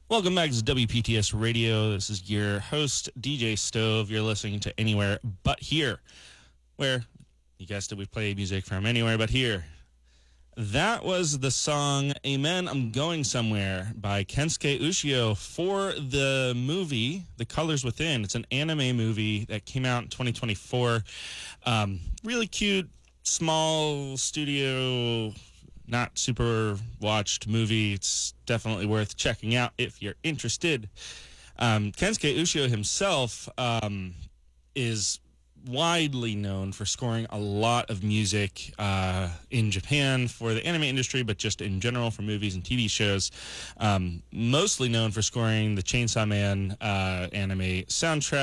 Welcome back to WPTS Radio. This is your host, DJ Stove. You're listening to Anywhere But Here, where, you guessed it, we play music from anywhere but here. That was the song Amen, I'm Going Somewhere by Kensuke Ushio for the movie The Colors Within. It's an anime movie that came out in 2024. Really cute, small studio, not super watched movie. It's definitely worth checking out if you're interested. Kensuke Ushio himself is widely known for scoring a lot of music in Japan for the anime industry, but just in general for movies and TV shows. Mostly known for scoring the Chainsaw Man anime soundtrack.